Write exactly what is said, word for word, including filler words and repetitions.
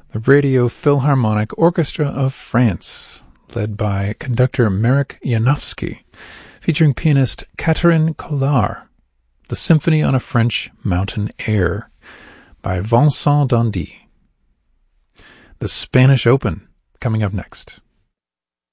the Radio Philharmonic Orchestra of France, led by conductor Marek Janowski, featuring pianist Catherine Collard, the Symphony on a French Mountain Air by Vincent Dandy. The Spanish Open, coming up next.